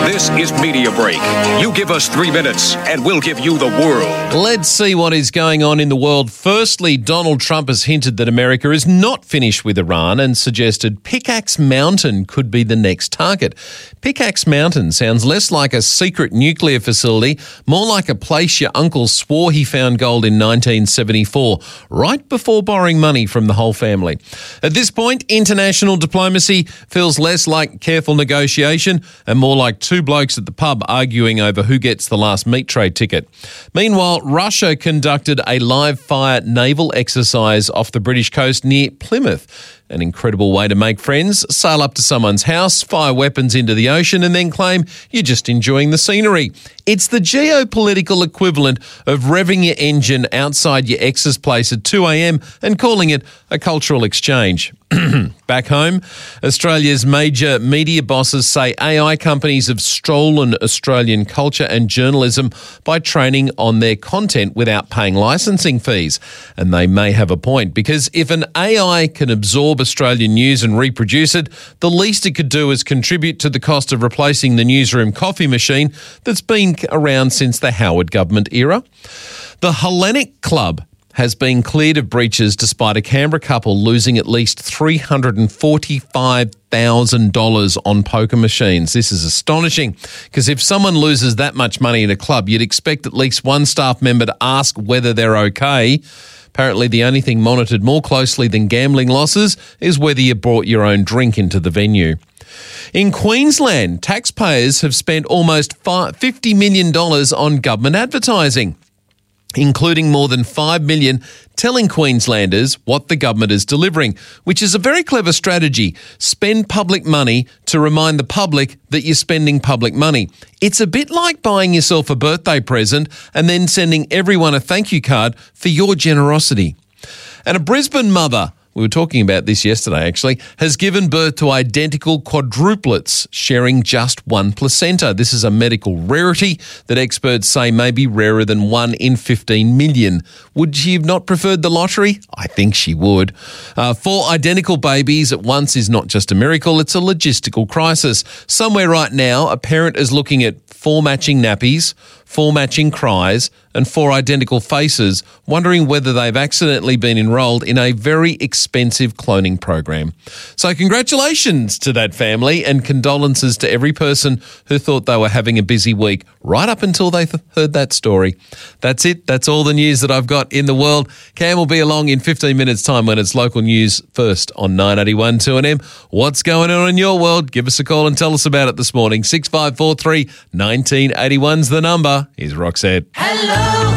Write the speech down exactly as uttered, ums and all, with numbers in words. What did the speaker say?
This is Media Break. You give us three minutes and we'll give you the world. Let's see what is going on in the world. Firstly, Donald Trump has hinted that America is not finished with Iran and suggested Pickaxe Mountain could be the next target. Pickaxe Mountain sounds less like a secret nuclear facility, more like a place your uncle swore he found gold in nineteen seventy-four, right before borrowing money from the whole family. At this point, international diplomacy feels less like careful negotiation and more like two blokes at the pub arguing over who gets the last meat tray ticket. Meanwhile, Russia conducted a live-fire naval exercise off the British coast near Plymouth. An incredible way to make friends, sail up to someone's house, fire weapons into the ocean and then claim you're just enjoying the scenery. It's the geopolitical equivalent of revving your engine outside your ex's place at two a.m. and calling it a cultural exchange. Back home, Australia's major media bosses say A I companies have stolen Australian culture and journalism by training on their content without paying licensing fees. And they may have a point, because if an A I can absorb Australian news and reproduce it, the least it could do is contribute to the cost of replacing the newsroom coffee machine that's been around since the Howard government era. The Hellenic Club has been cleared of breaches despite a Canberra couple losing at least three hundred forty-five thousand dollars on poker machines. This is astonishing, because if someone loses that much money in a club, you'd expect at least one staff member to ask whether they're okay. Apparently, the only thing monitored more closely than gambling losses is whether you brought your own drink into the venue. In Queensland, taxpayers have spent almost fifty million dollars on government advertising, including more than five million dollars telling Queenslanders what the government is delivering, which is a very clever strategy. Spend public money to remind the public that you're spending public money. It's a bit like buying yourself a birthday present and then sending everyone a thank you card for your generosity. And a Brisbane mother, we were talking about this yesterday actually, has given birth to identical quadruplets, sharing just one placenta. This is a medical rarity that experts say may be rarer than one in fifteen million. Would she have not preferred the lottery? I think she would. Uh, four identical babies at once is not just a miracle, it's a logistical crisis. Somewhere right now, a parent is looking at four matching nappies, four matching cries, and four identical faces, wondering whether they've accidentally been enrolled in a very expensive cloning program. So congratulations to that family, and condolences to every person who thought they were having a busy week right up until they th- heard that story. That's it. That's all the news that I've got in the world. Cam will be along in fifteen minutes' time when it's local news first on nine eighty-one two N M. What's going on in your world? Give us a call and tell us about it this morning. six five four three, one nine eight one's the number. Here's Roxette. Hello.